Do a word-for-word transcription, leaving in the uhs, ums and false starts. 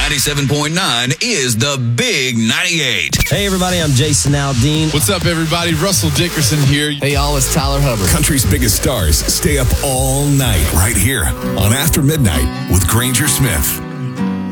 ninety-seven point nine is the Big ninety-eight. Hey, everybody, I'm Jason Aldean. What's up, everybody? Russell Dickerson here. Hey, y'all, it's Tyler Hubbard. Country's biggest stars stay up all night right here on After Midnight with Granger Smith.